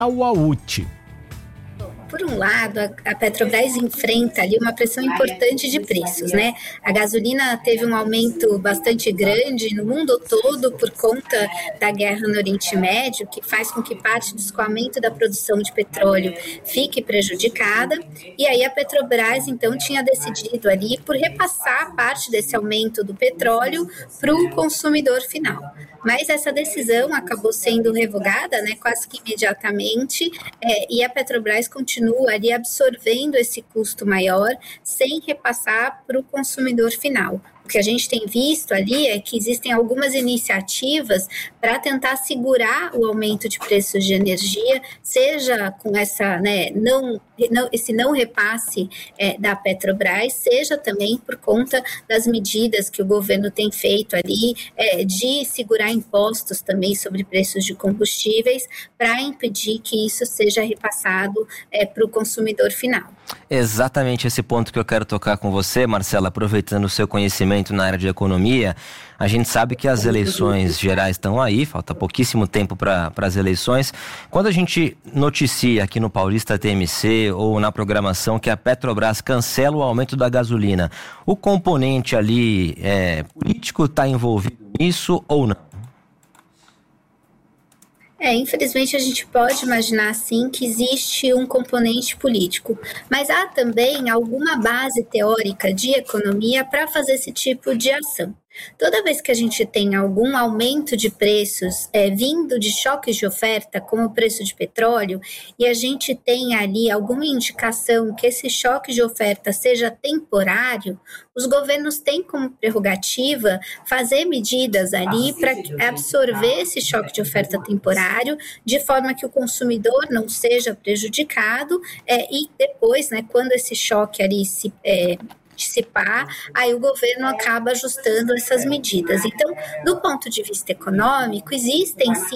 ao AUT? Por um lado, a Petrobras enfrenta ali uma pressão importante de preços, né? A gasolina teve um aumento bastante grande no mundo todo por conta da guerra no Oriente Médio, que faz com que parte do escoamento da produção de petróleo fique prejudicada. E aí a Petrobras, então, tinha decidido ali por repassar parte desse aumento do petróleo para o consumidor final. Mas essa decisão acabou sendo revogada, né, quase que imediatamente, e a Petrobras continua ali absorvendo esse custo maior sem repassar para o consumidor final. O que a gente tem visto ali é que existem algumas iniciativas para tentar segurar o aumento de preços de energia, seja com essa, né, esse não repasse da Petrobras, seja também por conta das medidas que o governo tem feito ali de segurar impostos também sobre preços de combustíveis para impedir que isso seja repassado para o consumidor final. Exatamente esse ponto que eu quero tocar com você, Marcela, aproveitando o seu conhecimento na área de economia. A gente sabe que as eleições gerais estão aí, falta pouquíssimo tempo para as eleições. Quando a gente noticia aqui no Paulista TMC ou na programação que a Petrobras cancela o aumento da gasolina, o componente ali político está envolvido nisso ou não? Infelizmente a gente pode imaginar sim que existe um componente político, mas há também alguma base teórica de economia para fazer esse tipo de ação. Toda vez que a gente tem algum aumento de preços vindo de choques de oferta, como o preço de petróleo, e a gente tem ali alguma indicação que esse choque de oferta seja temporário, os governos têm como prerrogativa fazer medidas ali para absorver esse choque de oferta temporário, de forma que o consumidor não seja prejudicado, e depois, né, quando esse choque ali se dissipar, aí o governo acaba ajustando essas medidas. Então, do ponto de vista econômico, existem sim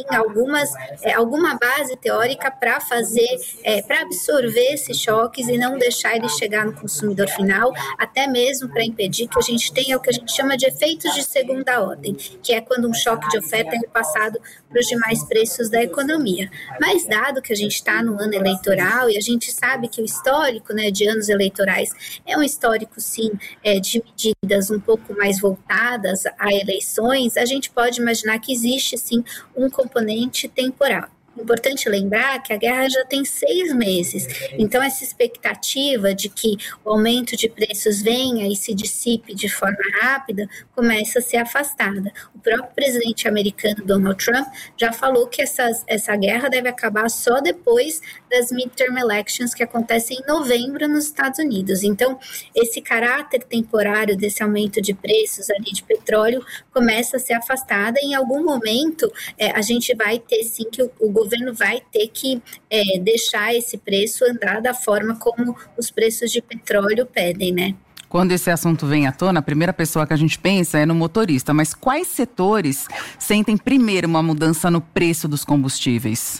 alguma base teórica para fazer, para absorver esses choques e não deixar ele chegar no consumidor final, até mesmo para impedir que a gente tenha o que a gente chama de efeitos de segunda ordem, que é quando um choque de oferta é repassado para os demais preços da economia. Mas dado que a gente está no ano eleitoral e a gente sabe que o histórico, né, de anos eleitorais é um histórico sim, de medidas um pouco mais voltadas a eleições, a gente pode imaginar que existe sim um componente temporal. Importante lembrar que a guerra já tem 6 meses, então essa expectativa de que o aumento de preços venha e se dissipe de forma rápida começa a ser afastada. O próprio presidente americano Donald Trump já falou que essa guerra deve acabar só depois das midterm elections que acontecem em novembro nos Estados Unidos. Então, esse caráter temporário desse aumento de preços ali de petróleo começa a ser afastada e em algum momento a gente vai ter sim que o governo vai ter que deixar esse preço andar da forma como os preços de petróleo pedem, né? Quando esse assunto vem à tona, a primeira pessoa que a gente pensa é no motorista, mas quais setores sentem primeiro uma mudança no preço dos combustíveis?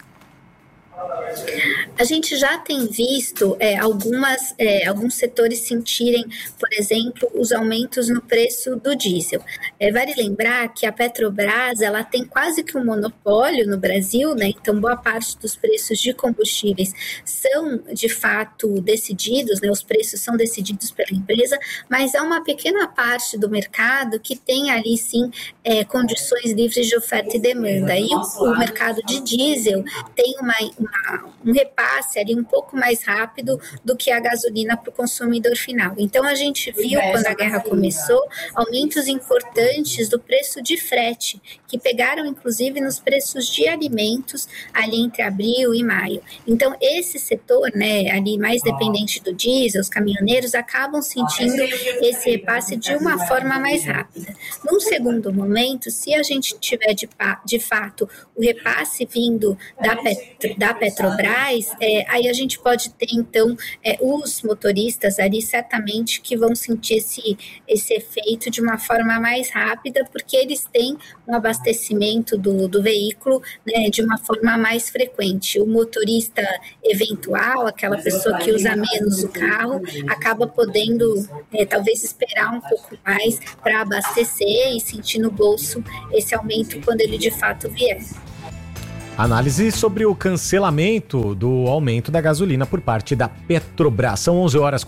A gente já tem visto alguns setores sentirem, por exemplo, os aumentos no preço do diesel. Vale lembrar que a Petrobras ela tem quase que um monopólio no Brasil, né? Então boa parte dos preços de combustíveis são de fato decididos, né? Os preços são decididos pela empresa, mas há uma pequena parte do mercado que tem ali sim condições livres de oferta e demanda. E o mercado de diesel tem um repasse ali um pouco mais rápido do que a gasolina para o consumidor final. Então, a gente viu, quando a guerra começou, aumentos importantes do preço de frete, que pegaram, inclusive, nos preços de alimentos ali entre abril e maio. Então, esse setor, né, ali mais dependente do diesel, os caminhoneiros, acabam sentindo esse repasse de uma forma mais rápida. Num segundo momento, se a gente tiver, de fato, o repasse vindo da Petrobras, aí a gente pode ter, então, os motoristas ali certamente que vão sentir esse efeito de uma forma mais rápida, porque eles têm um abastecimento do veículo, né, de uma forma mais frequente. O motorista eventual, aquela pessoa que usa menos o carro, acaba podendo talvez esperar um pouco mais para abastecer e sentir no bolso esse aumento quando ele de fato vier. Análise sobre o cancelamento do aumento da gasolina por parte da Petrobras. São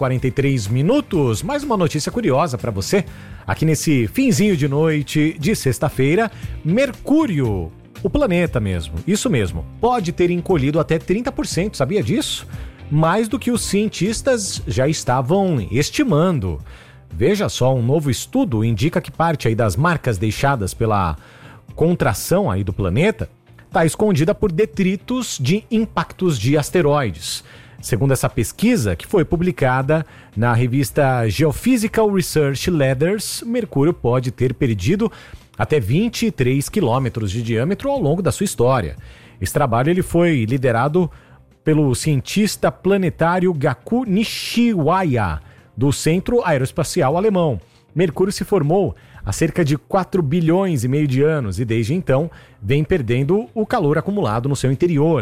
11h43. Mais uma notícia curiosa para você. Aqui nesse finzinho de noite de sexta-feira, Mercúrio, o planeta mesmo, isso mesmo, pode ter encolhido até 30%, sabia disso? Mais do que os cientistas já estavam estimando. Veja só, um novo estudo indica que parte aí das marcas deixadas pela contração aí do planeta está escondida por detritos de impactos de asteroides. Segundo essa pesquisa, que foi publicada na revista Geophysical Research Letters, Mercúrio pode ter perdido até 23 quilômetros de diâmetro ao longo da sua história. Esse trabalho ele foi liderado pelo cientista planetário Gaku Nishiwaya, do Centro Aeroespacial Alemão. Mercúrio se formou há cerca de 4 bilhões e meio de anos e desde então vem perdendo o calor acumulado no seu interior.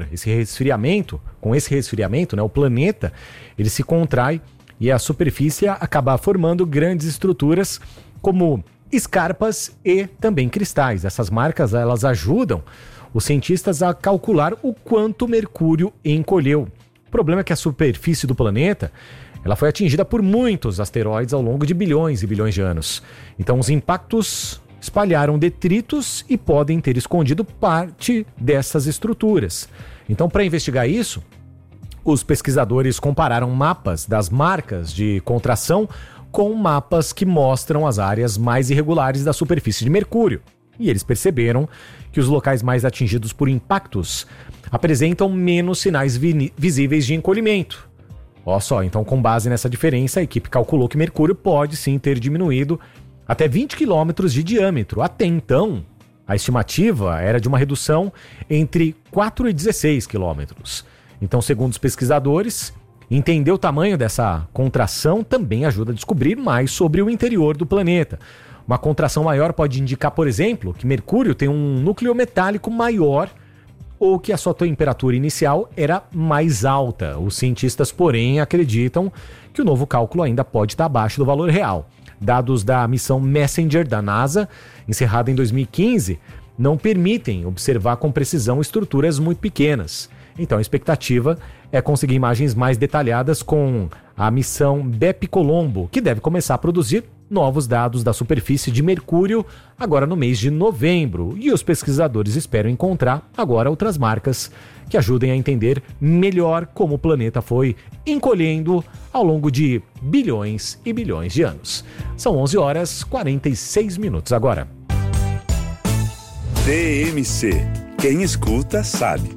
Com esse resfriamento, o planeta ele se contrai e a superfície acaba formando grandes estruturas como escarpas e também cristais. Essas marcas elas ajudam os cientistas a calcular o quanto Mercúrio encolheu. O problema é que a superfície do planeta ela foi atingida por muitos asteroides ao longo de bilhões e bilhões de anos. Então os impactos espalharam detritos e podem ter escondido parte dessas estruturas. Então, para investigar isso, os pesquisadores compararam mapas das marcas de contração com mapas que mostram as áreas mais irregulares da superfície de Mercúrio. E eles perceberam que os locais mais atingidos por impactos apresentam menos sinais visíveis de encolhimento. Olha só, então com base nessa diferença, a equipe calculou que Mercúrio pode sim ter diminuído até 20 quilômetros de diâmetro. Até então, a estimativa era de uma redução entre 4 e 16 quilômetros. Então, segundo os pesquisadores, entender o tamanho dessa contração também ajuda a descobrir mais sobre o interior do planeta. Uma contração maior pode indicar, por exemplo, que Mercúrio tem um núcleo metálico maior ou que a sua temperatura inicial era mais alta. Os cientistas, porém, acreditam que o novo cálculo ainda pode estar abaixo do valor real. Dados da missão Messenger da NASA, encerrada em 2015, não permitem observar com precisão estruturas muito pequenas. Então a expectativa é conseguir imagens mais detalhadas com a missão BEPIColombo, que deve começar a produzir novos dados da superfície de Mercúrio agora no mês de novembro. E os pesquisadores esperam encontrar agora outras marcas que ajudem a entender melhor como o planeta foi encolhendo ao longo de bilhões e bilhões de anos. São 11h46 agora. TMC. Quem escuta sabe.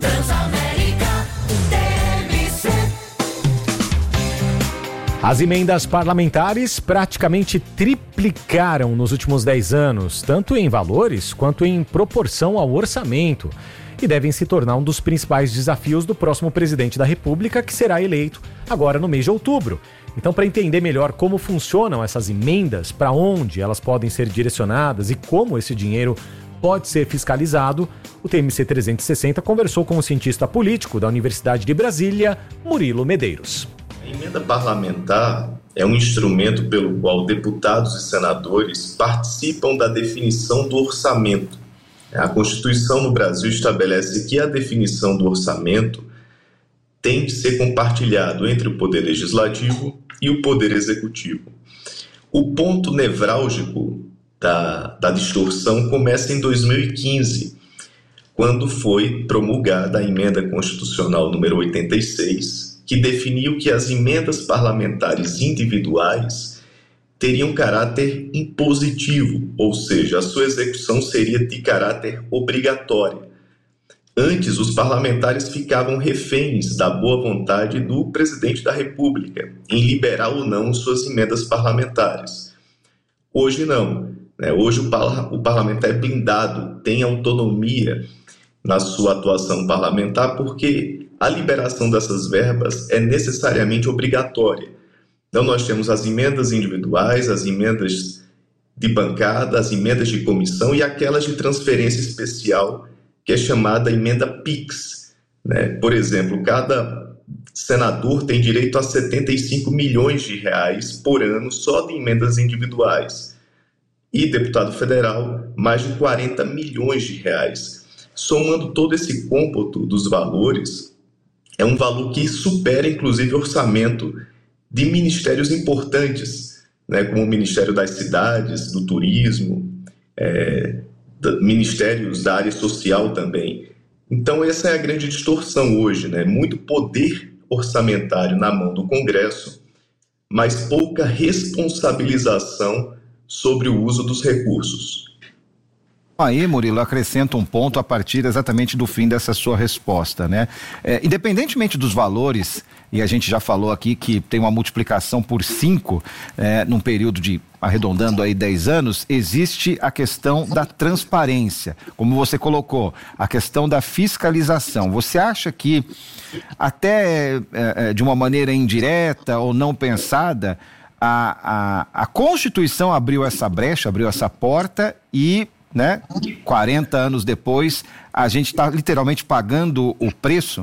As emendas parlamentares praticamente triplicaram nos últimos 10 anos, tanto em valores quanto em proporção ao orçamento, e devem se tornar um dos principais desafios do próximo presidente da República, que será eleito agora no mês de outubro. Então, para entender melhor como funcionam essas emendas, para onde elas podem ser direcionadas e como esse dinheiro pode ser fiscalizado, o TMC 360 conversou com o cientista político da Universidade de Brasília, Murilo Medeiros. A emenda parlamentar é um instrumento pelo qual deputados e senadores participam da definição do orçamento. A Constituição no Brasil estabelece que a definição do orçamento tem de ser compartilhado entre o Poder Legislativo e o Poder Executivo. O ponto nevrálgico da distorção começa em 2015, quando foi promulgada a emenda constitucional número 86, que definiu que as emendas parlamentares individuais teriam caráter impositivo, ou seja, a sua execução seria de caráter obrigatório. Antes, os parlamentares ficavam reféns da boa vontade do presidente da República em liberar ou não suas emendas parlamentares. Hoje não. Hoje o parlamentar é blindado, tem autonomia na sua atuação parlamentar, porque a liberação dessas verbas é necessariamente obrigatória. Então nós temos as emendas individuais, as emendas de bancada, as emendas de comissão e aquelas de transferência especial, que é chamada emenda PIX. Por exemplo, cada senador tem direito a 75 milhões de reais por ano só de emendas individuais. E deputado federal, mais de 40 milhões de reais. somando todo esse cômputo dos valores, é um valor que supera, inclusive, o orçamento de ministérios importantes, né, como o Ministério das Cidades, do Turismo, ministérios da área social também. Então, essa é a grande distorção hoje, né? Muito poder orçamentário na mão do Congresso, mas pouca responsabilização sobre o uso dos recursos. Aí, Murilo, acrescenta um ponto a partir exatamente do fim dessa sua resposta, né? Independentemente dos valores, e a gente já falou aqui que tem uma multiplicação por 5 num período de, arredondando aí 10 anos, existe a questão da transparência, como você colocou, a questão da fiscalização. Você acha que até de uma maneira indireta ou não pensada, a Constituição abriu essa brecha, abriu essa porta e, né, 40 anos depois, a gente está literalmente pagando o preço?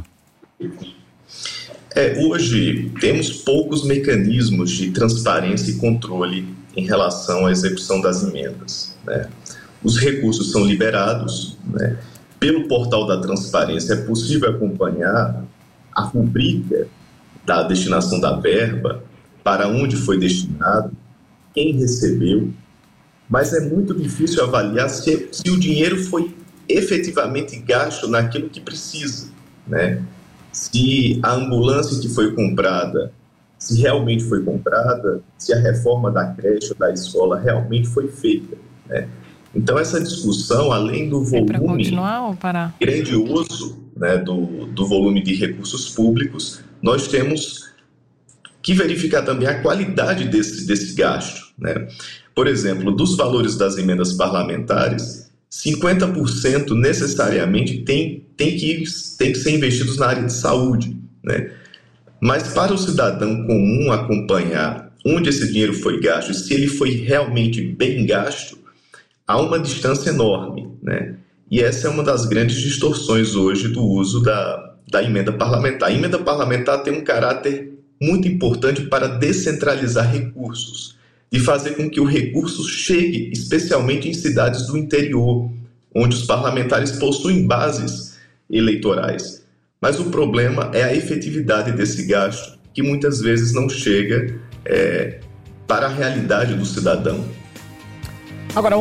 Hoje temos poucos mecanismos de transparência e controle em relação à execução das emendas, né? Os recursos são liberados, né? Pelo portal da transparência é possível acompanhar a rubrica da destinação da verba, para onde foi destinado, quem recebeu, mas é muito difícil avaliar se o dinheiro foi efetivamente gasto naquilo que precisa, né? Se a ambulância que foi comprada, se realmente foi comprada, se a reforma da creche ou da escola realmente foi feita, né? Então, essa discussão, além do volume grandioso, né, do volume de recursos públicos, nós temos que verificar também a qualidade desse gasto, né? Por exemplo, dos valores das emendas parlamentares, 50% necessariamente tem que ser investidos na área de saúde, né? Mas para o cidadão comum acompanhar onde esse dinheiro foi gasto e se ele foi realmente bem gasto, há uma distância enorme, né? E essa é uma das grandes distorções hoje do uso da emenda parlamentar. A emenda parlamentar tem um caráter muito importante para descentralizar recursos e fazer com que o recurso chegue especialmente em cidades do interior, onde os parlamentares possuem bases eleitorais. Mas o problema é a efetividade desse gasto, que muitas vezes não chega para a realidade do cidadão. Agora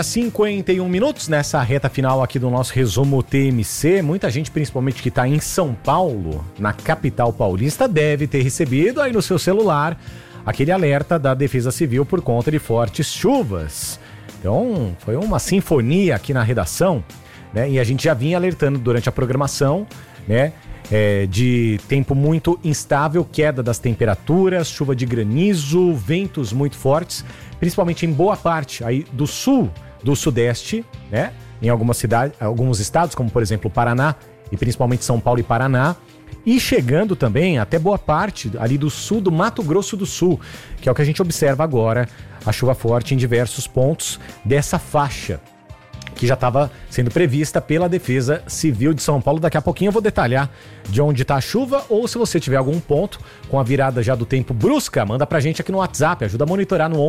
11h51, nessa reta final aqui do nosso resumo TMC. Muita gente, principalmente que está em São Paulo, na capital paulista, deve ter recebido aí no seu celular aquele alerta da Defesa Civil por conta de fortes chuvas. Então, foi uma sinfonia aqui na redação, né? E a gente já vinha alertando durante a programação, né? De tempo muito instável, queda das temperaturas, chuva de granizo, ventos muito fortes, principalmente em boa parte aí do sul, do sudeste, né? Em algumas cidades, alguns estados, como por exemplo o Paraná, e principalmente São Paulo e Paraná, e chegando também até boa parte ali do sul do Mato Grosso do Sul, que é o que a gente observa agora, a chuva forte em diversos pontos dessa faixa, que já estava sendo prevista pela Defesa Civil de São Paulo. Daqui a pouquinho eu vou detalhar de onde está a chuva, ou se você tiver algum ponto com a virada já do tempo brusca, manda pra gente aqui no WhatsApp, ajuda a monitorar no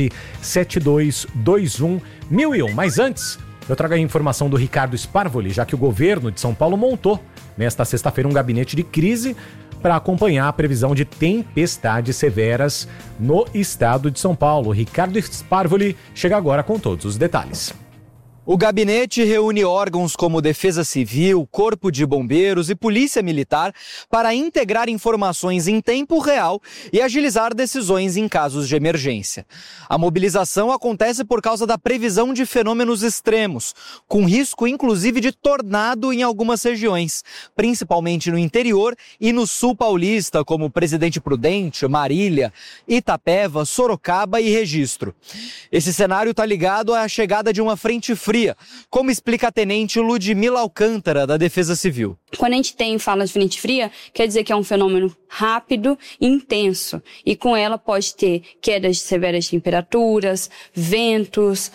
11972211001. Mas antes, eu trago a informação do Ricardo Sparvoli, já que o governo de São Paulo montou nesta sexta-feira um gabinete de crise para acompanhar a previsão de tempestades severas no estado de São Paulo. Ricardo Sparvoli chega agora com todos os detalhes. O gabinete reúne órgãos como Defesa Civil, Corpo de Bombeiros e Polícia Militar para integrar informações em tempo real e agilizar decisões em casos de emergência. A mobilização acontece por causa da previsão de fenômenos extremos, com risco inclusive de tornado em algumas regiões, principalmente no interior e no sul paulista, como Presidente Prudente, Marília, Itapeva, Sorocaba e Registro. Esse cenário está ligado à chegada de uma frente fria, como explica a tenente Ludmila Alcântara, da Defesa Civil. Quando a gente fala de frente fria, quer dizer que é um fenômeno rápido e intenso. E com ela pode ter quedas severas de temperaturas, ventos,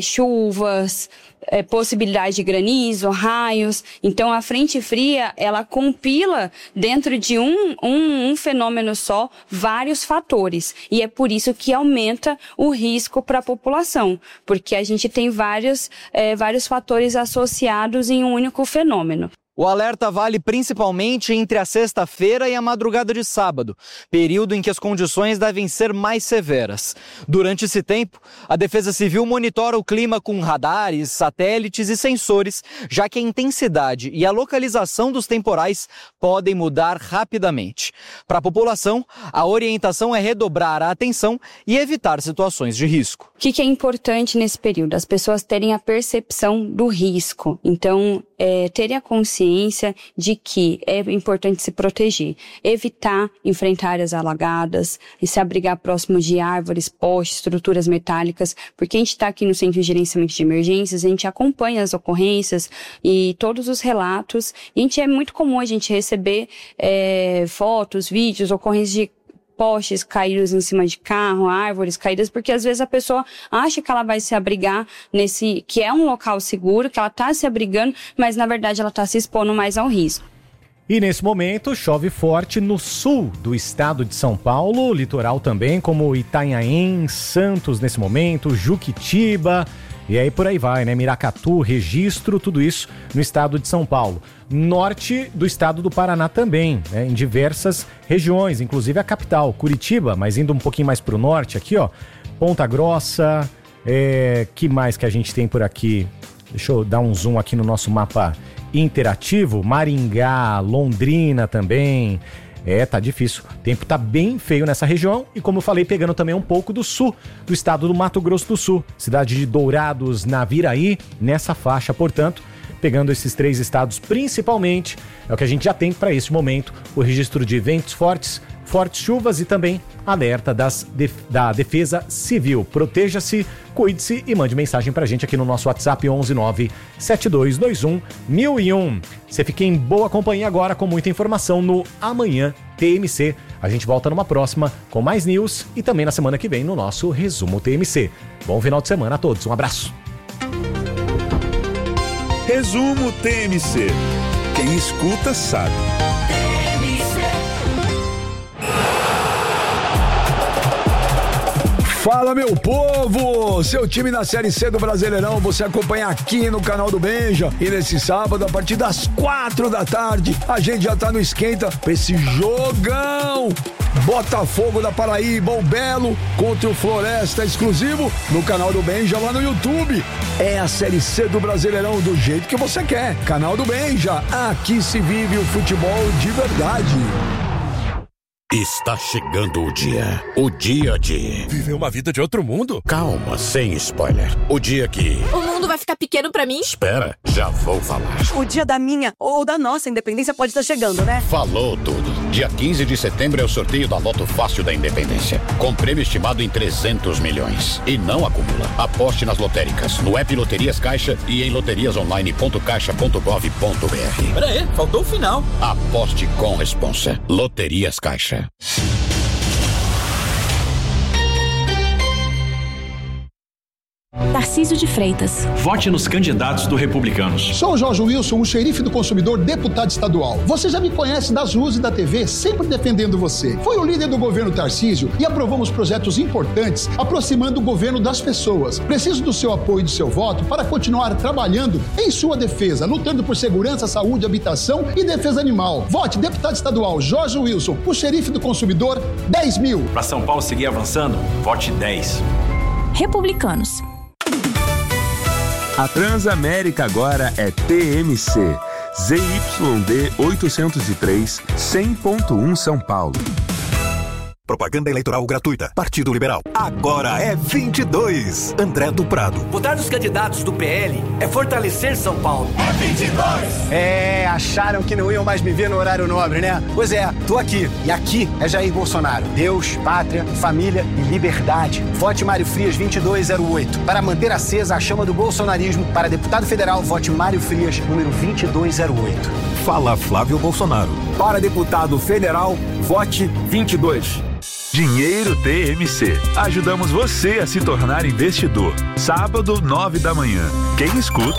chuvas, possibilidade de granizo, raios. Então, a frente fria, ela compila dentro de um fenômeno só vários fatores. E é por isso que aumenta o risco para a população, porque a gente tem vários fatores associados em um único fenômeno. O alerta vale principalmente entre a sexta-feira e a madrugada de sábado, período em que as condições devem ser mais severas. Durante esse tempo, a Defesa Civil monitora o clima com radares, satélites e sensores, já que a intensidade e a localização dos temporais podem mudar rapidamente. Para a população, a orientação é redobrar a atenção e evitar situações de risco. O que é importante nesse período? As pessoas terem a percepção do risco. Então, terem a consciência de que é importante se proteger, evitar enfrentar áreas alagadas e se abrigar próximo de árvores, postes, estruturas metálicas, porque a gente está aqui no Centro de Gerenciamento de Emergências, a gente acompanha as ocorrências e todos os relatos, e é muito comum a gente receber fotos, vídeos, ocorrências de postes caídos em cima de carro, árvores caídas, porque às vezes a pessoa acha que ela vai se abrigar que é um local seguro, que ela está se abrigando, mas na verdade ela está se expondo mais ao risco. E nesse momento chove forte no sul do estado de São Paulo, litoral também, como Itanhaém, Santos nesse momento, Juquitiba, e aí por aí vai, né? Miracatu, Registro, tudo isso no estado de São Paulo. Norte do estado do Paraná também, né? Em diversas regiões, inclusive a capital, Curitiba, mas indo um pouquinho mais para o norte aqui, ó, Ponta Grossa, que mais que a gente tem por aqui? Deixa eu dar um zoom aqui no nosso mapa interativo, Maringá, Londrina também. Tá difícil. O tempo tá bem feio nessa região e, como eu falei, pegando também um pouco do sul, do estado do Mato Grosso do Sul. Cidade de Dourados, Naviraí, nessa faixa, portanto, pegando esses 3 estados principalmente, é o que a gente já tem para esse momento, o registro de ventos fortes, fortes chuvas e também alerta da Defesa Civil. Proteja-se, cuide-se e mande mensagem pra gente aqui no nosso WhatsApp 11972211001. Você fica em boa companhia agora com muita informação no Amanhã TMC. A gente volta numa próxima com mais news e também na semana que vem no nosso Resumo TMC. Bom final de semana a todos, um abraço. Resumo TMC. Quem escuta sabe. Fala, meu povo! Seu time na Série C do Brasileirão você acompanha aqui no canal do Benja. E nesse sábado, a partir das 4 da tarde, a gente já tá no esquenta pra esse jogão! Botafogo da Paraíba, o Belo contra o Floresta, exclusivo no canal do Benja lá no YouTube. É a Série C do Brasileirão do jeito que você quer. Canal do Benja, aqui se vive o futebol de verdade. Está chegando o dia de... Viver uma vida de outro mundo? Calma, sem spoiler. O dia que... O mundo vai ficar pequeno pra mim? Espera, já vou falar. O dia da minha ou da nossa independência pode estar chegando, né? Falou tudo. Dia 15 de setembro é o sorteio da Loto Fácil da Independência. Com prêmio estimado em 300 milhões. E não acumula. Aposte nas lotéricas, no app Loterias Caixa e em loteriasonline.caixa.gov.br. Pera aí, faltou o final. Aposte com responsa. Loterias Caixa. Tarcísio de Freitas. Vote nos candidatos do Republicanos. Sou o Jorge Wilson, o xerife do consumidor, deputado estadual. Você já me conhece das ruas e da TV, sempre defendendo você. Fui o líder do governo Tarcísio e aprovamos projetos importantes, aproximando o governo das pessoas. Preciso do seu apoio e do seu voto para continuar trabalhando em sua defesa, lutando por segurança, saúde, habitação e defesa animal. Vote deputado estadual Jorge Wilson, o xerife do consumidor, 10 mil. Para São Paulo seguir avançando, vote 10. Republicanos. A Transamérica agora é TMC. ZYD 803, 100.1 São Paulo. Propaganda eleitoral gratuita. Partido Liberal. Agora é 22. André do Prado. Votar nos candidatos do PL é fortalecer São Paulo. É 22. Acharam que não iam mais me ver no horário nobre, né? Pois é, tô aqui. E aqui é Jair Bolsonaro. Deus, pátria, família e liberdade. Vote Mário Frias 2208. Para manter acesa a chama do bolsonarismo, para deputado federal, vote Mário Frias, número 2208. Fala Flávio Bolsonaro. Para deputado federal, vote 22. Dinheiro TMC. Ajudamos você a se tornar investidor. Sábado, 9 da manhã. Quem escuta